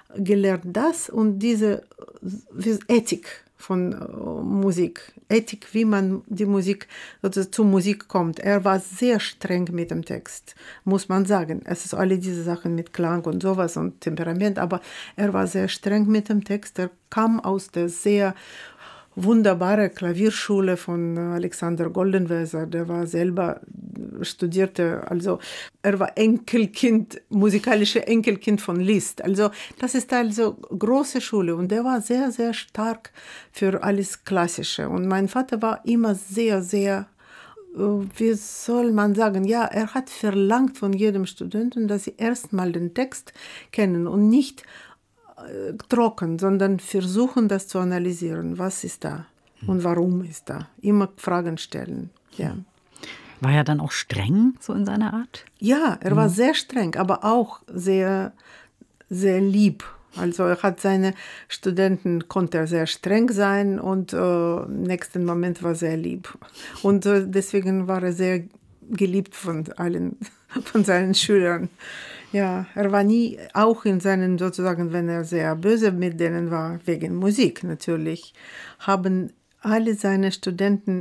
gelernt das und diese Ethik von Musik. Ethik, wie man die Musik, also zur Musik kommt. Er war sehr streng mit dem Text, muss man sagen. Es ist alle diese Sachen mit Klang und sowas und Temperament, aber er war sehr streng mit dem Text. Er kam aus der sehr wunderbare Klavierschule von Alexander Goldenweiser, der war selber studierte, also er war musikalische Enkelkind von Liszt. Also das ist also große Schule und der war sehr, sehr stark für alles Klassische. Und mein Vater war immer sehr, sehr, wie soll man sagen, ja, er hat verlangt von jedem Studenten, dass sie erstmal den Text kennen und nicht trocken, sondern versuchen, das zu analysieren. Was ist da und warum ist da? Immer Fragen stellen. Ja. War er dann auch streng, so in seiner Art? Ja, er war sehr streng, aber auch sehr, sehr lieb. Also er hat seine Studenten, konnte er sehr streng sein und im nächsten Moment war sehr lieb. Und deswegen war er sehr geliebt von allen, von seinen Schülern. Ja, er war nie, auch in seinen, sozusagen, wenn er sehr böse mit denen war, wegen Musik natürlich, haben alle seine Studenten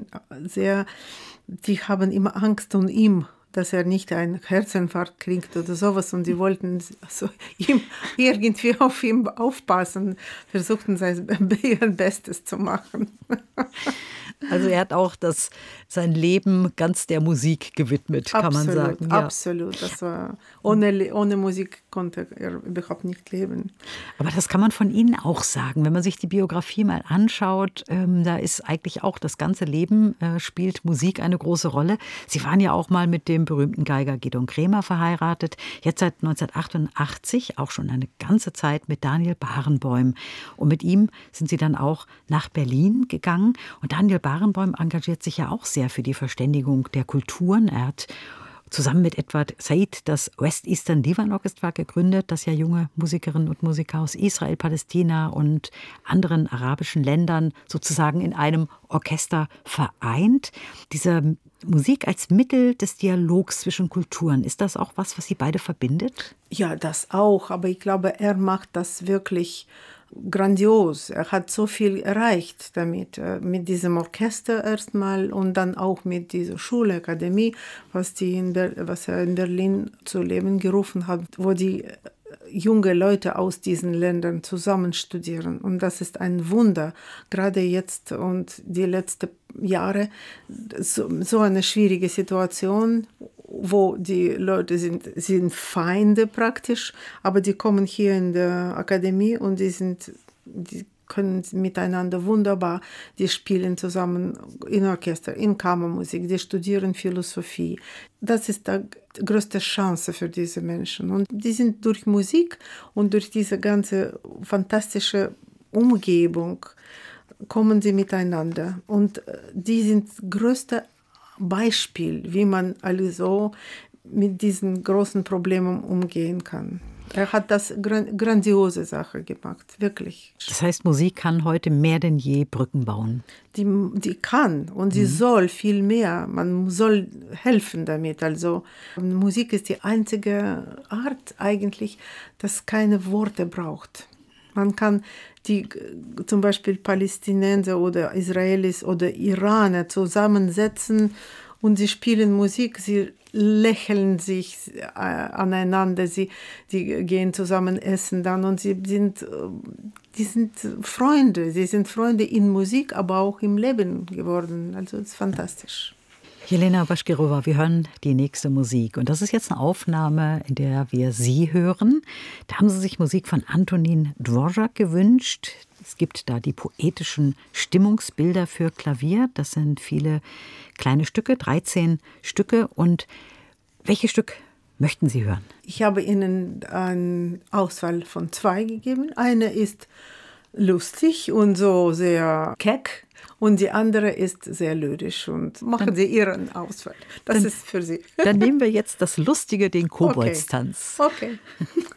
die haben immer Angst um ihn, dass er nicht einen Herzinfarkt kriegt oder sowas und sie wollten also ihm irgendwie auf ihn aufpassen, versuchten ihr Bestes zu machen. Also er hat auch sein Leben ganz der Musik gewidmet, kann man sagen. Ja. Absolut. Das war, ohne Musik konnte er überhaupt nicht leben. Aber das kann man von Ihnen auch sagen. Wenn man sich die Biografie mal anschaut, da ist eigentlich auch das ganze Leben, spielt Musik eine große Rolle. Sie waren ja auch mal mit dem berühmten Geiger Gidon Kremer verheiratet. Jetzt seit 1988, auch schon eine ganze Zeit mit Daniel Barenboim. Und mit ihm sind Sie dann auch nach Berlin gegangen. Und Daniel Barenboim engagiert sich ja auch sehr für die Verständigung der Kulturen. Er hat zusammen mit Edward Said das West Eastern Divan Orchestra gegründet, das ja junge Musikerinnen und Musiker aus Israel, Palästina und anderen arabischen Ländern sozusagen in einem Orchester vereint. Diese Musik als Mittel des Dialogs zwischen Kulturen, ist das auch was Sie beide verbindet? Ja, das auch, aber ich glaube, er macht das wirklich grandios. Er hat so viel erreicht damit, mit diesem Orchester erstmal und dann auch mit dieser Schule, Akademie, was er in Berlin zu Leben gerufen hat, wo die junge Leute aus diesen Ländern zusammen studieren. Und das ist ein Wunder, gerade jetzt und die letzten Jahre, so eine schwierige Situation, wo die Leute sind Feinde praktisch, aber die kommen hier in der Akademie und die können miteinander wunderbar, die spielen zusammen in Orchester, in Kammermusik, die studieren Philosophie. Das ist die größte Chance für diese Menschen. Und die sind durch Musik und durch diese ganze fantastische Umgebung kommen sie miteinander. Und die sind das größte Beispiel, wie man also mit diesen großen Problemen umgehen kann. Er hat das grandiose Sache gemacht, wirklich. Das heißt, Musik kann heute mehr denn je Brücken bauen. Die kann und sie soll viel mehr. Man soll helfen damit. Also Musik ist die einzige Art eigentlich, dass keine Worte braucht. Man kann die zum Beispiel Palästinenser oder Israelis oder Iraner zusammensetzen und sie spielen Musik, sie lächeln sich aneinander, die gehen zusammen essen dann und sie sind Freunde. Sie sind Freunde in Musik, aber auch im Leben geworden. Also es ist fantastisch. Jelena Baschkirova, wir hören die nächste Musik. Und das ist jetzt eine Aufnahme, in der wir Sie hören. Da haben Sie sich Musik von Antonin Dvorak gewünscht. Es gibt da die poetischen Stimmungsbilder für Klavier. Das sind viele kleine Stücke, 13 Stücke. Und welches Stück möchten Sie hören? Ich habe Ihnen eine Auswahl von 2 gegeben. Eine ist lustig und so sehr keck. Und die andere ist sehr lyrisch und machen Sie Ihren Auswahl. Das ist für Sie. Dann nehmen wir jetzt das Lustige, den Koboldstanz. Okay.